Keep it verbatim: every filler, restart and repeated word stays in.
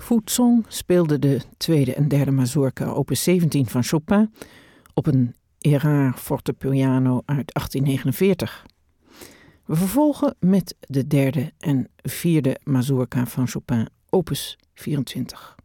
Futsong speelde de tweede en derde mazurka opus zeventien van Chopin op een Erard fortepiano uit achttien negenenveertig. We vervolgen met de derde en vierde mazurka van Chopin opus vierentwintig.